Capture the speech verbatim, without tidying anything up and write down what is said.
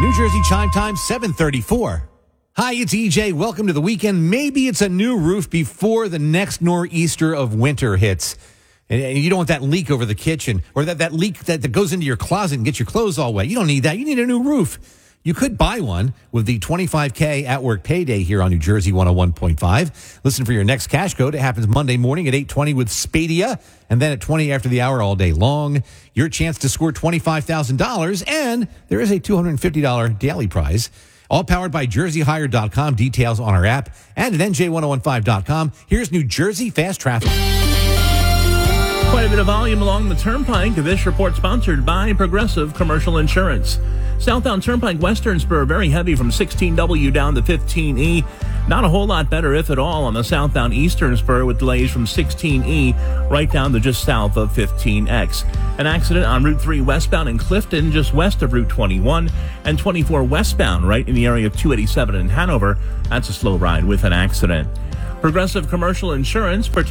New Jersey chime time, seven thirty-four. Hi, it's E J. Welcome to the weekend. Maybe it's a new roof before the next nor'easter of winter hits. And you don't want that leak over the kitchen or that, that leak that, that goes into your closet and gets your clothes all wet. You don't need that. You need a new roof. You could buy one with the twenty-five K at work payday here on New Jersey one oh one point five. Listen for your next cash code. It happens Monday morning at eight twenty with Spadia, and then at twenty after the hour all day long. Your chance to score twenty-five thousand dollars, and there is a two hundred fifty dollars daily prize. All powered by jersey hire dot com. Details on our app and at N J ten fifteen dot com. Here's New Jersey Fast Traffic. Quite a bit of volume along the Turnpike. This report sponsored by Progressive Commercial Insurance. Southbound Turnpike Western Spur very heavy from sixteen W down to fifteen E. Not a whole lot better, if at all, on the southbound Eastern Spur with delays from sixteen E right down to just south of fifteen X. An accident on Route three westbound in Clifton, just west of Route twenty-one, and twenty-four westbound right in the area of two eighty-seven in Hanover. That's a slow ride with an accident. Progressive Commercial Insurance protects